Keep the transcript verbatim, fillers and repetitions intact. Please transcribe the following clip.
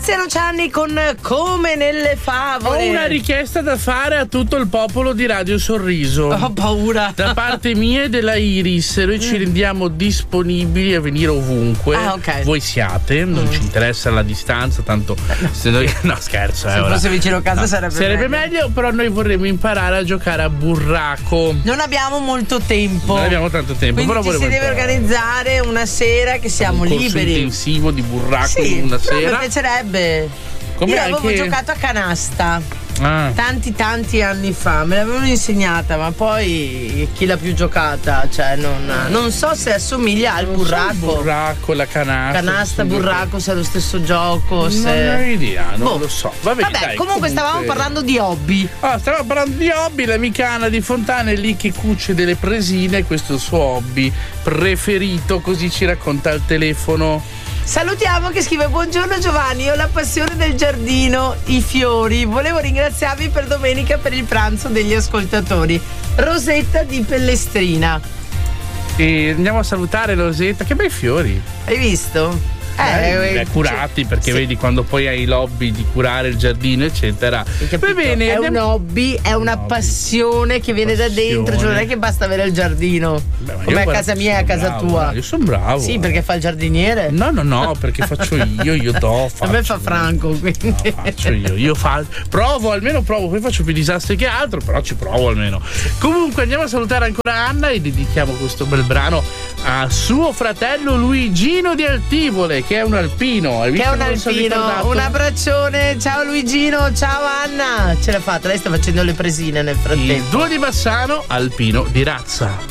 Tiziano Cianni con Come nelle favole. Ho una richiesta da fare a tutto il popolo di Radio Sorriso. Ho paura. Da parte mia e della Iris, noi ci rendiamo disponibili a venire ovunque. Ah, ok. Voi siate, non mm. ci interessa la distanza, tanto se noi. No, scherzo. Se eh, fosse ora. vicino a casa no, sarebbe, sarebbe meglio. meglio. Però noi vorremmo imparare a giocare a burraco. Non abbiamo molto tempo. Non abbiamo tanto tempo. Quindi però ci si deve imparare. organizzare una sera che siamo un corso liberi. intensivo di burraco sì, una però sera. mi piacerebbe. Come Io avevo anche... giocato a canasta ah. tanti tanti anni fa, me l'avevano insegnata, ma poi chi l'ha più giocata? Cioè non, non so se assomiglia al non burraco. So il burraco, la canasta. Canasta, burraco, se è lo stesso gioco. Non se... ho idea, non boh. lo so. Vabbè, Vabbè dai, comunque, comunque stavamo parlando di hobby. Ah, stavamo parlando di hobby, l'amica Anna di Fontana è lì che cuce delle presine, questo è il suo hobby preferito, così ci racconta al telefono. Salutiamo che scrive: buongiorno Giovanni, ho la passione del giardino, i fiori. Volevo ringraziarvi per domenica per il pranzo degli ascoltatori. Rosetta di Pellestrina. E andiamo a salutare Rosetta, che bei fiori. Hai visto? Eh, eh, curati, perché sì. Vedi quando poi hai l'hobby di curare il giardino eccetera. Va bene, è andiamo... un hobby, è una passione che viene passione. da dentro, cioè non è che basta avere il giardino. Beh, come a casa mia e a casa bravo, tua. Io sono bravo. Sì, perché fa il giardiniere? No, no, no, perché faccio io, io do. A me fa Franco, quindi. No, faccio io, io fa... provo, almeno provo, poi faccio più disastri che altro, però ci provo almeno. Comunque andiamo a salutare ancora Anna e dedichiamo questo bel brano a suo fratello Luigino di Altivole, che è un alpino. Hai visto che è un alpino, un abbraccione. Ciao Luigino, ciao Anna. Ce l'ha fatta, lei sta facendo le presine nel frattempo. Il duo di Bassano, alpino di razza.